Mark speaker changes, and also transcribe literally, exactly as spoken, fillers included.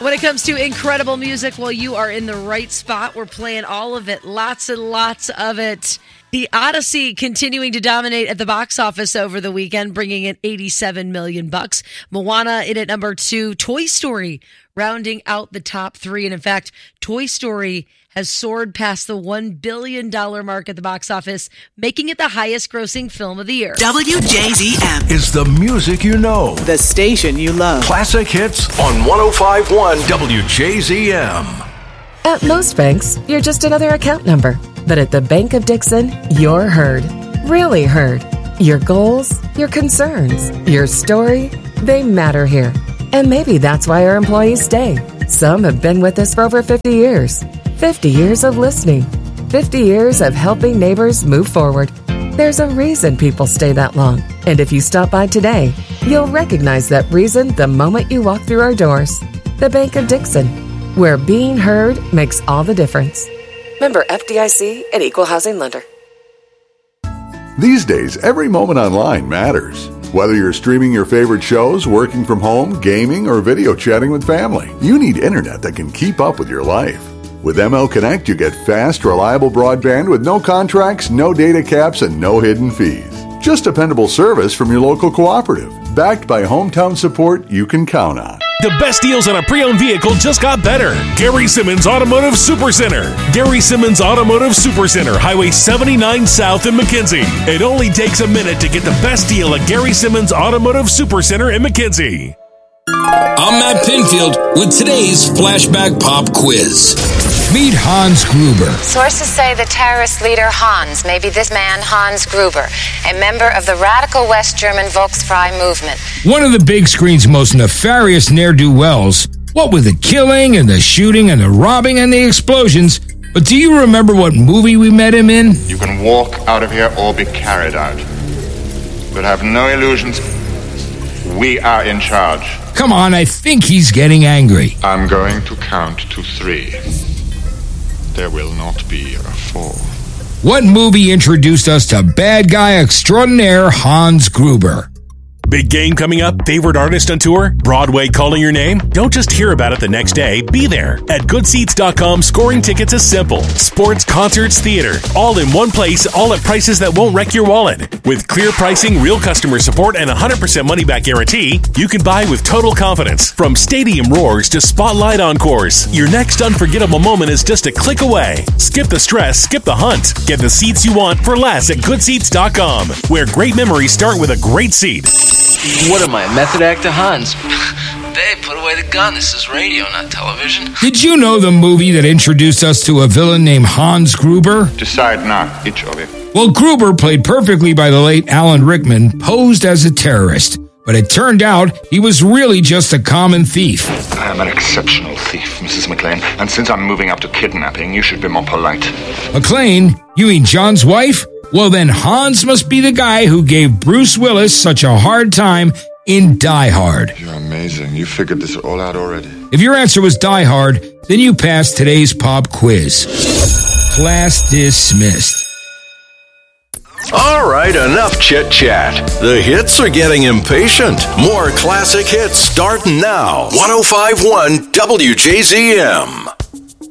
Speaker 1: When it comes to incredible music, well, you are in the right spot. We're playing all of it, lots and lots of it. The Odyssey continuing to dominate at the box office over the weekend, bringing in eighty-seven million bucks. Moana in at number two. Toy Story rounding out the top three. And in fact, Toy Story has soared past the one billion dollars mark at the box office, making it the highest grossing film of the year.
Speaker 2: W J Z M
Speaker 3: is the music you know.
Speaker 2: The station you love.
Speaker 3: Classic hits on one oh five point one W J Z M.
Speaker 4: At most banks, you're just another account number. But at the Bank of Dixon, you're heard. Really heard. Your goals, your concerns, your story, they matter here. And maybe that's why our employees stay. Some have been with us for over fifty years. fifty years of listening. fifty years of helping neighbors move forward. There's a reason people stay that long. And if you stop by today, you'll recognize that reason the moment you walk through our doors. The Bank of Dixon, where being heard makes all the difference. Member F D I C and Equal Housing Lender.
Speaker 5: These days, every moment online matters. Whether you're streaming your favorite shows, working from home, gaming, or video chatting with family, you need internet that can keep up with your life. With M L Connect, you get fast, reliable broadband with no contracts, no data caps, and no hidden fees. Just dependable service from your local cooperative, backed by hometown support you can count on.
Speaker 6: The best deals on a pre-owned vehicle just got better. Gary Simmons Automotive Supercenter. Gary Simmons Automotive Supercenter, Highway seventy-nine South in McKenzie. It only takes a minute to get the best deal at Gary Simmons Automotive Supercenter in McKenzie.
Speaker 7: I'm Matt Pinfield with today's Flashback Pop Quiz. Meet Hans Gruber.
Speaker 8: Sources say the terrorist leader Hans may be this man, Hans Gruber, a member of the radical West German Volksfrei movement.
Speaker 7: One of the big screen's most nefarious ne'er-do-wells. What with the killing and the shooting and the robbing and the explosions. But do you remember what movie we met him in?
Speaker 9: You can walk out of here or be carried out. But have no illusions. We are in charge.
Speaker 7: Come on, I think he's getting angry.
Speaker 9: I'm going to count to three. There will not be a four.
Speaker 7: What movie introduced us to bad guy extraordinaire Hans Gruber?
Speaker 6: Big game coming up? Favorite artist on tour? Broadway calling your name? Don't just hear about it the next day. Be there. At good seats dot com, scoring tickets is simple. Sports, concerts, theater. All in one place, all at prices that won't wreck your wallet. With clear pricing, real customer support, and one hundred percent money-back guarantee, you can buy with total confidence. From stadium roars to spotlight encores, your next unforgettable moment is just a click away. Skip the stress, skip the hunt. Get the seats you want for less at good seats dot com, where great memories start with a great seat.
Speaker 10: What am I, method actor Hans? Babe, put away the gun. This is radio, not television.
Speaker 7: Did you know the movie that introduced us to a villain named Hans Gruber?
Speaker 9: Decide now, each of you.
Speaker 7: Well, Gruber, played perfectly by the late Alan Rickman, posed as a terrorist. But it turned out he was really just a common thief.
Speaker 9: I am an exceptional thief, Missus McLean. And since I'm moving up to kidnapping, you should be more polite.
Speaker 7: McLean? You mean John's wife? Well, then Hans must be the guy who gave Bruce Willis such a hard time in Die Hard.
Speaker 9: You're amazing. You figured this all out already.
Speaker 7: If your answer was Die Hard, then you passed today's pop quiz. Class dismissed.
Speaker 3: All right, enough chit-chat. The hits are getting impatient. More classic hits start now. one oh five point one W J Z M.